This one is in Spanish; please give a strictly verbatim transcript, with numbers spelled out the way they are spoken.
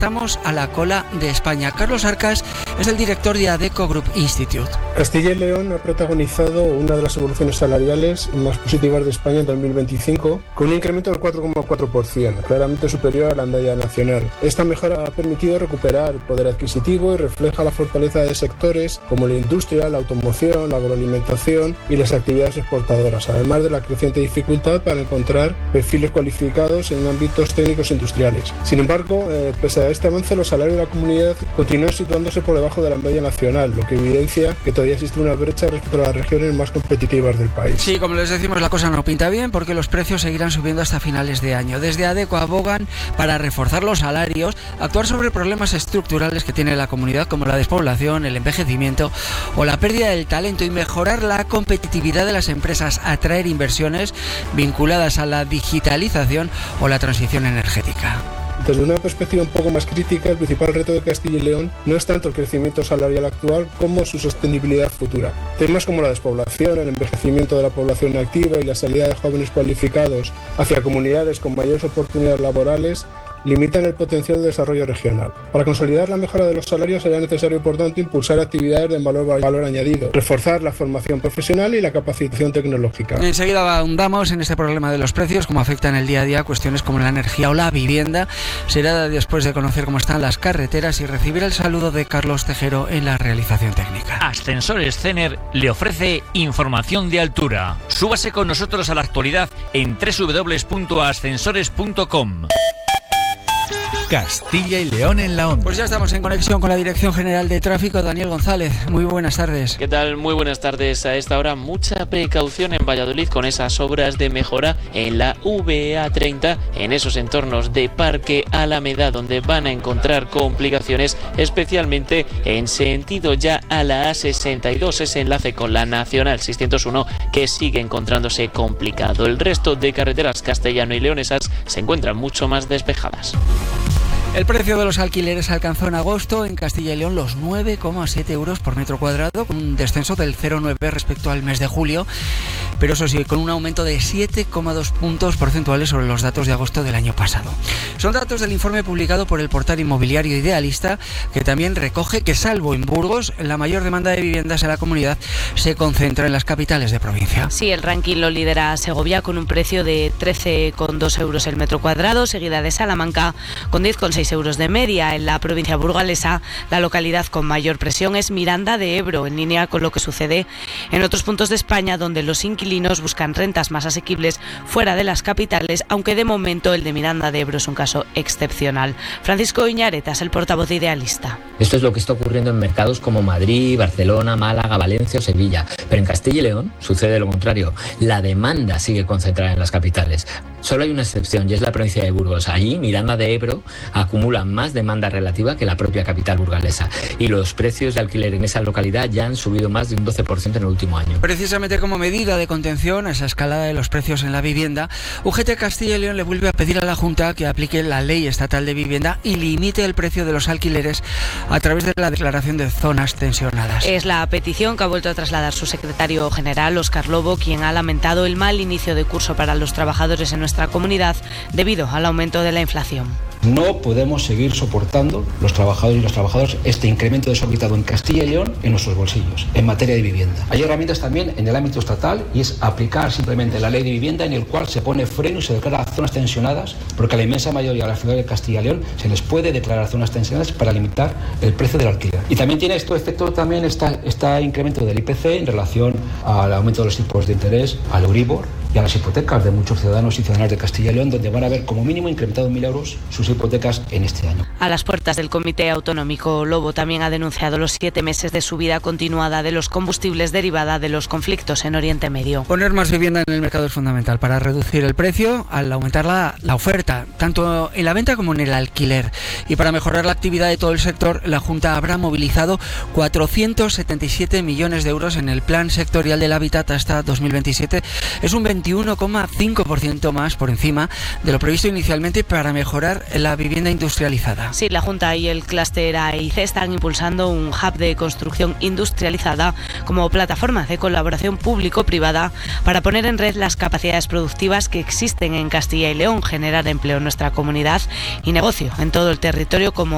estamos a la cola de España. Carlos Arcas es el director de Adecco Group Institute. Castilla y León ha protagonizado una de las evoluciones salariales más positivas de España en dos mil veinticinco, con un incremento del cuatro coma cuatro por ciento, claramente superior a la media nacional. Esta mejora ha permitido recuperar poder adquisitivo y refleja la fortaleza de sectores como la industria, la automoción, la agroalimentación y las actividades exportadoras, además de la creciente dificultad para encontrar perfiles cualificados en ámbitos técnicos industriales. Sin embargo, eh, pese a este avance, los salarios de la comunidad continúan situándose por debajo de la media nacional, lo que evidencia que todavía existe una brecha respecto a las regiones más competitivas del país. Sí, como les decimos, la cosa no pinta bien porque los precios seguirán subiendo hasta finales de año. Desde Adecco abogan para reforzar los salarios, actuar sobre problemas estructurales que tiene la comunidad como la despoblación, el envejecimiento o la pérdida del talento y mejorar la competitividad de las empresas, atraer inversiones vinculadas a la digitalización o la transición energética. Desde una perspectiva un poco más crítica, el principal reto de Castilla y León no es tanto el crecimiento salarial actual como su sostenibilidad futura. Temas como la despoblación, el envejecimiento de la población activa y la salida de jóvenes cualificados hacia comunidades con mayores oportunidades laborales limitan el potencial de desarrollo regional. Para consolidar la mejora de los salarios será necesario, por tanto, impulsar actividades de valor, valor añadido, reforzar la formación profesional y la capacitación tecnológica. Enseguida ahondamos en este problema de los precios, cómo afectan el día a día cuestiones como la energía o la vivienda. Será después de conocer cómo están las carreteras y recibir el saludo de Carlos Tejero en la realización técnica. Ascensores Cener le ofrece información de altura. Súbase con nosotros a la actualidad en doble u doble u doble u punto ascensores punto com. Castilla y León en la onda. Pues ya estamos en conexión con la Dirección General de Tráfico, Daniel González. Muy buenas tardes. ¿Qué tal? Muy buenas tardes. A esta hora mucha precaución en Valladolid con esas obras de mejora en la V A treinta, en esos entornos de Parque Alameda, donde van a encontrar complicaciones, especialmente en sentido ya a la A sesenta y dos, ese enlace con la Nacional seiscientos uno que sigue encontrándose complicado. El resto de carreteras castellano y leonesas se encuentran mucho más despejadas. El precio de los alquileres alcanzó en agosto en Castilla y León los nueve coma siete euros por metro cuadrado, con un descenso del cero coma nueve respecto al mes de julio, pero eso sí, con un aumento de siete coma dos puntos porcentuales sobre los datos de agosto del año pasado. Son datos del informe publicado por el portal inmobiliario Idealista, que también recoge que, salvo en Burgos, la mayor demanda de viviendas en la comunidad se concentra en las capitales de provincia. Sí, el ranking lo lidera Segovia con un precio de trece coma dos euros el metro cuadrado, seguida de Salamanca con diez coma seis euros de media. En la provincia burgalesa, la localidad con mayor presión es Miranda de Ebro, en línea con lo que sucede en otros puntos de España, donde los inquilinos buscan rentas más asequibles fuera de las capitales, aunque de momento el de Miranda de Ebro es un caso excepcional. Francisco Iñaretas, el portavoz de Idealista. Esto es lo que está ocurriendo en mercados como Madrid, Barcelona, Málaga, Valencia o Sevilla. Pero en Castilla y León sucede lo contrario. La demanda sigue concentrada en las capitales. Solo hay una excepción y es la provincia de Burgos. Allí, Miranda de Ebro acumula más demanda relativa que la propia capital burgalesa. Y los precios de alquiler en esa localidad ya han subido más de un doce por ciento en el último año. Precisamente como medida de contención a esa escalada de los precios en la vivienda, U G T Castilla y León le vuelve a pedir a la Junta que aplique la Ley Estatal de Vivienda y limite el precio de los alquileres a través de la declaración de zonas tensionadas. Es la petición que ha vuelto a trasladar su secretario general, Óscar Lobo, quien ha lamentado el mal inicio de curso para los trabajadores en nuestra comunidad debido al aumento de la inflación. No podemos seguir soportando, los trabajadores y las trabajadoras, este incremento desorbitado en Castilla y León en nuestros bolsillos, en materia de vivienda. Hay herramientas también en el ámbito estatal y es aplicar simplemente la ley de vivienda, en el cual se pone freno y se declara zonas tensionadas, porque a la inmensa mayoría de las ciudades de Castilla y León se les puede declarar zonas tensionadas para limitar el precio del alquiler. Y también tiene esto efecto también este esta incremento del I P C en relación al aumento de los tipos de interés, al Euribor y a las hipotecas de muchos ciudadanos y ciudadanas de Castilla y León, donde van a ver como mínimo incrementado en mil euros sus hipotecas en este año. A las puertas del Comité Autonómico, Lobo también ha denunciado los siete meses de subida continuada de los combustibles derivada de los conflictos en Oriente Medio. Poner más vivienda en el mercado es fundamental para reducir el precio al aumentar la, la oferta, tanto en la venta como en el alquiler. Y para mejorar la actividad de todo el sector, la Junta habrá movilizado cuatrocientos setenta y siete millones de euros en el Plan Sectorial del Hábitat hasta dos mil veintisiete. Es un veintiuno coma cinco por ciento más por encima de lo previsto inicialmente para mejorar la vivienda industrializada. Sí, la Junta y el clúster A I C están impulsando un hub de construcción industrializada como plataforma de colaboración público-privada para poner en red las capacidades productivas que existen en Castilla y León, generar empleo en nuestra comunidad y negocio en todo el territorio, como